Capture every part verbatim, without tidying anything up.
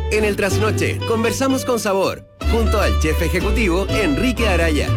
En el Trasnoche conversamos con sabor, junto al chef ejecutivo Enrique Araya.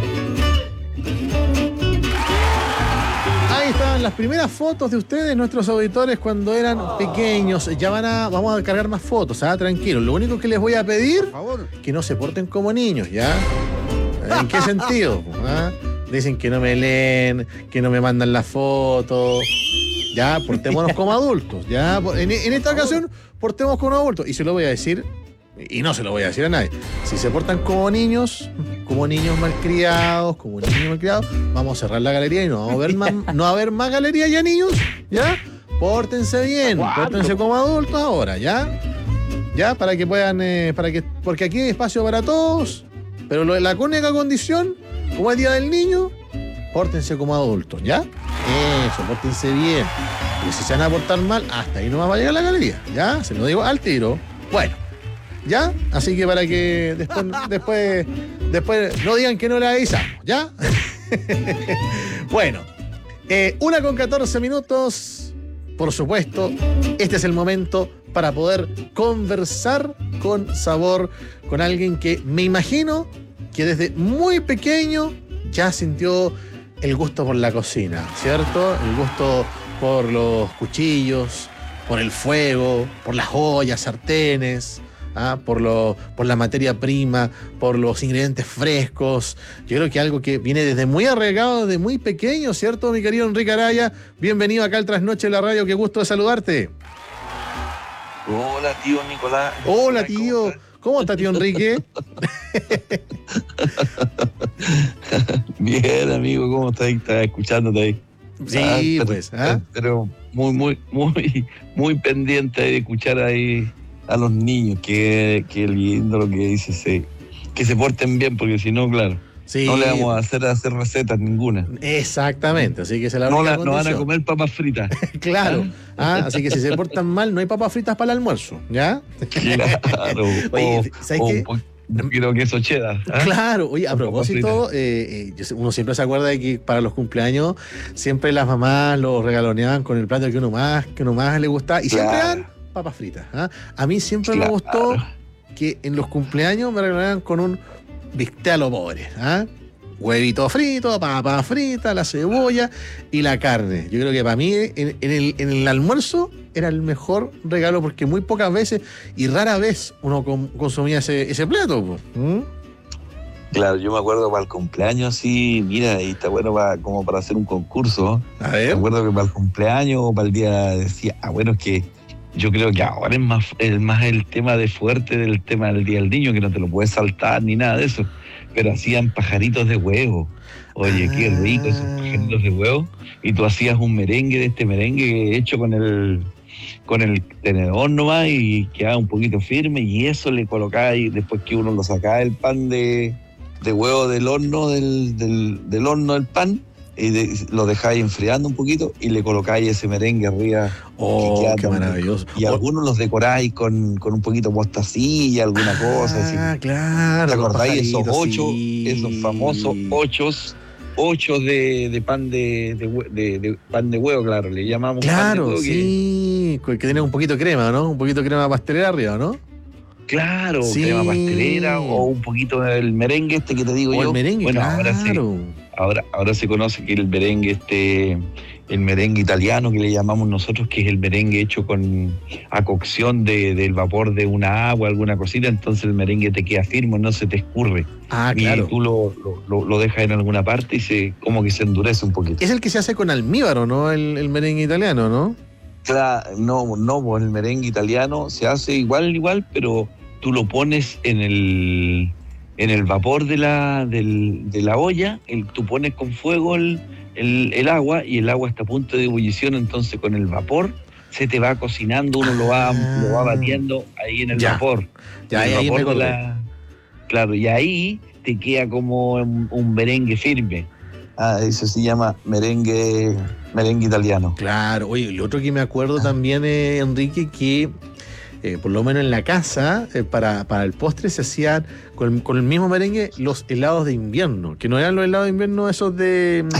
Ahí están las primeras fotos de ustedes, nuestros auditores, cuando eran pequeños. Ya van a, vamos a cargar más fotos, ¿ah? Tranquilos. Lo único que les voy a pedir, por favor, que no se porten como niños, ¿ya? ¿En qué sentido? ¿Ah? Dicen que no me leen, que no me mandan las fotos. Ya, portémonos como adultos. Ya, en, en esta ocasión, portémonos como adultos. Y se lo voy a decir, y no se lo voy a decir a nadie. Si se portan como niños, como niños malcriados, como niños malcriados, vamos a cerrar la galería y no va a haber más, no va a haber más galería ya, niños. ¿Ya? Pórtense bien, pórtense como adultos ahora, ¿ya? Ya, para que puedan, eh, para que, porque aquí hay espacio para todos, pero lo, la única condición, como es Día del Niño, pórtense como adultos, ¿ya? Eso, pórtense bien. Y si se van a portar mal, hasta ahí no va a llegar la galería, ¿ya? Se lo digo al tiro. Bueno, ¿ya? Así que para que después, después, después no digan que no le avisamos, ¿ya? Bueno, eh, una con catorce minutos, por supuesto, este es el momento para poder conversar con sabor, con alguien que me imagino que desde muy pequeño ya sintió el gusto por la cocina, ¿cierto? El gusto por los cuchillos, por el fuego, por las ollas, sartenes, ¿ah? por, lo, por la materia prima, por los ingredientes frescos. Yo creo que algo que viene desde muy arraigado, desde muy pequeño, ¿cierto, mi querido Enrique Araya? Bienvenido acá al Trasnoche de la Radio, qué gusto de saludarte. Hola, tío Nicolás. Hola, tío. ¿Cómo, ¿Cómo está, tío Enrique? Bien, amigo, ¿cómo estás? Estás escuchándote ahí. Sí, ah, pero, pues. ¿ah? Pero muy, muy, muy, muy pendiente de escuchar ahí a los niños. Qué, qué lindo lo que dices. Sí. Que se porten bien, porque si no, claro, sí, no le vamos a hacer hacer recetas ninguna. Exactamente, así que se la no, la, no van a comer papas fritas. Claro, ¿ah? Así que si se portan mal, no hay papas fritas para el almuerzo, ¿ya? Claro. Oye, ¿sabes qué? No quiero queso cheddar. ¿eh? Claro, oye, a propósito, eh, eh, uno siempre se acuerda de que para los cumpleaños siempre las mamás lo regaloneaban con el plato que uno más, que uno más le gustaba, y claro, siempre dan papas fritas. ¿eh? A mí siempre claro. me gustó que en los cumpleaños me regaloneaban con un bistec a lo pobre, ¿eh? Huevito frito, papa frita, la cebolla y la carne. Yo creo que para mí en, en, el, en el almuerzo era el mejor regalo, porque muy pocas veces y rara vez uno com, consumía ese, ese plato. ¿Mm? Claro, yo me acuerdo para el cumpleaños, sí, mira, ahí está bueno para, como para hacer un concurso. A ver. Me acuerdo que para el cumpleaños o para el día decía, ah, bueno, es que yo creo que ahora es más, es más el tema de fuerte del tema del Día del Niño, que no te lo puedes saltar ni nada de eso. Pero hacían pajaritos de huevo. Oye, ah. qué rico esos pajaritos de huevo. Y tú hacías un merengue de este merengue hecho con el con el tenedor nomás, y quedaba un poquito firme, y eso le colocaba, y después que uno lo sacaba el pan de, de huevo del horno del, del, del horno del pan, y de, lo dejáis enfriando un poquito y le colocáis ese merengue arriba. Oh, qué maravilloso. Y oh. algunos los decoráis con, con un poquito de mostacilla, alguna cosa. Ah, así. Claro. ¿Te acordáis esos ocho, sí. esos famosos ochos, ochos de, de pan de, de, de, de pan de huevo, claro, le llamamos claro, pan de huevo. Sí, que, que tiene un poquito de crema, ¿no? Un poquito de crema pastelera arriba, ¿no? Claro, sí. crema pastelera, o un poquito del merengue este que te digo o yo. El merengue, bueno, claro. ahora sí. Ahora, ahora se conoce que el merengue este, el merengue italiano que le llamamos nosotros, que es el merengue hecho con a cocción de, del vapor de una agua, alguna cosita, entonces el merengue te queda firme, no se te escurre. Ah, claro. Y tú lo, lo, lo dejas en alguna parte y se como que se endurece un poquito. Es el que se hace con almíbar, ¿no? El, el merengue italiano, ¿no? Claro, no, no, pues el merengue italiano se hace igual, igual, pero tú lo pones en el... en el vapor de la, del, de la olla, el, tú pones con fuego el, el, el agua, y el agua está a punto de ebullición, entonces con el vapor se te va cocinando, uno lo va, ah, lo va batiendo ahí en el ya, vapor. Ya, el ahí vapor me de la, claro, y ahí te queda como un, un merengue firme. Ah, eso se llama merengue, merengue italiano. Claro, oye, lo otro que me acuerdo ah. también, eh, Enrique, que Eh, por lo menos en la casa, eh, para, para el postre se hacían con, con el mismo merengue los helados de invierno, que no eran los helados de invierno esos de